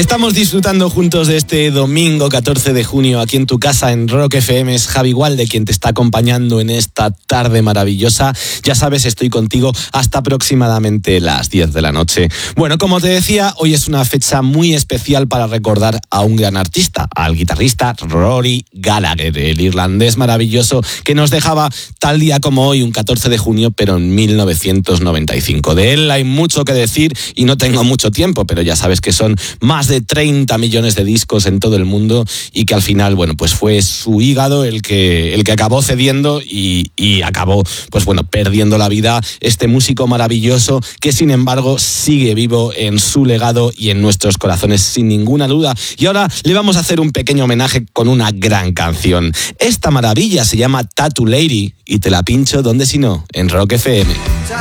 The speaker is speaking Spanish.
Estamos disfrutando juntos de este domingo 14 de junio aquí en tu casa en Rock FM. Es Javi Gualde quien te está acompañando en esta tarde maravillosa. Ya sabes, estoy contigo hasta aproximadamente las 10 de la noche. Bueno, como te decía, hoy es una fecha muy especial para recordar a un gran artista, al guitarrista Rory Gallagher, el irlandés maravilloso que nos dejaba tal día como hoy, un 14 de junio, pero en 1995. De él hay mucho que decir y no tengo mucho tiempo, pero ya sabes que son más de 30 millones de discos en todo el mundo y que al final, bueno, pues fue su hígado el que acabó cediendo y acabó, pues bueno, perdiendo la vida este músico maravilloso que sin embargo sigue vivo en su legado y en nuestros corazones sin ninguna duda. Y ahora le vamos a hacer un pequeño homenaje con una gran canción. Esta maravilla se llama Tattoo Lady y te la pincho, ¿dónde si no? En Rock FM.